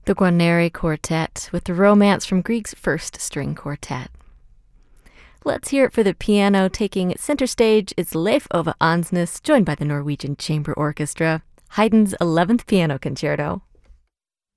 The Guarneri Quartet with the Romance from Grieg's First String Quartet. Let's hear it for the piano. Taking center stage is Leif Ove Ansnes, joined by the Norwegian Chamber Orchestra, Haydn's 11th Piano Concerto.